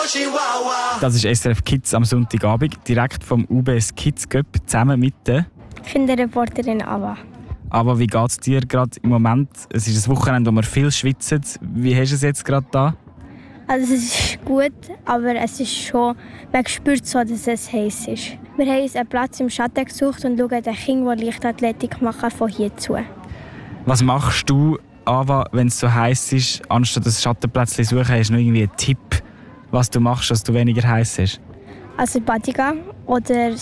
Das ist SRF Kids am Sonntagabend, direkt vom UBS Kids Cup, zusammen mit der Kinderreporterin Ava. Aber wie geht es dir gerade im Moment? Es ist ein Wochenende, wo wir viel schwitzen. Wie hast du es jetzt gerade da? Also es ist gut, aber es ist schon, man spürt so, dass es heiß ist. Wir haben uns einen Platz im Schatten gesucht und schauen den Kindern, die Leichtathletik machen, von hier zu. Was machst du, Ava, wenn es so heiß ist, anstatt das Schattenplätzchen zu suchen? Hast du noch irgendwie einen Tipp, was du machst, dass du weniger heiß ist? Also Badiga oder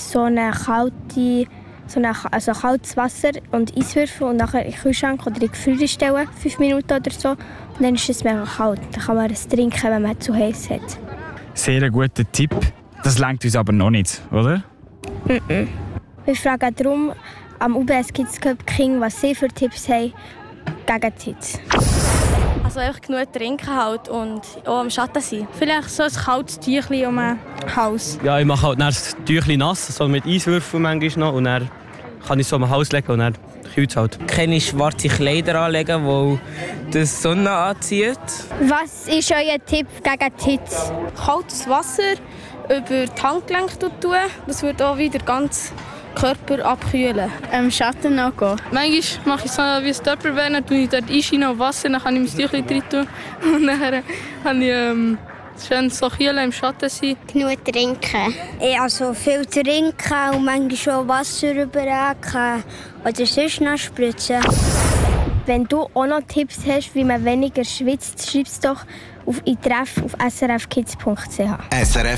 also kaltes Wasser und Eiswürfel und nachher in den Kühlschrank oder in die Gefriere stellen, 5 Minuten oder so. Und dann ist es mega kalt. Dann kann man es trinken, wenn man zu heiß hat. Sehr ein guter Tipp. Das reicht uns aber noch nicht, oder? Wir fragen darum am UBS Kids Cup King, was sie für Tipps haben gegen die Hitze. Also einfach genug trinken halt und auch am Schatten sein. Vielleicht so ein kaltes Tüchlein um den Hals. Ja, ich mache halt dann das Tüchlein nass, so mit Eiswürfeln manchmal noch. Und dann kann ich es so am Hals legen und dann kühlt es halt. Keine schwarze Kleider anlegen, weil das die Sonne anzieht. Was ist euer Tipp gegen die Hitze? Kaltes Wasser über die Handgelenke tun, das wird auch wieder ganz Körper abkühlen. Schatten angehen. Manchmal mache ich so wie ein Tupperware, dann tue ich dort Einschienen und Wasser, dann kann ich mein Tüchlein drin tun und dann kann ich schön so kühlen im Schatten sein. Genug trinken. Also viel trinken und manchmal schon Wasser überrücken oder sonst noch spritzen. Wenn du auch noch Tipps hast, wie man weniger schwitzt, schreib es doch in Treff auf srfkids.ch.